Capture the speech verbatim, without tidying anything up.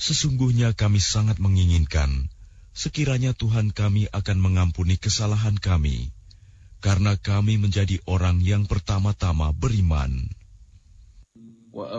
Sesungguhnya kami sangat menginginkan sekiranya Tuhan kami akan mengampuni kesalahan kami, karena kami menjadi orang yang pertama-tama beriman.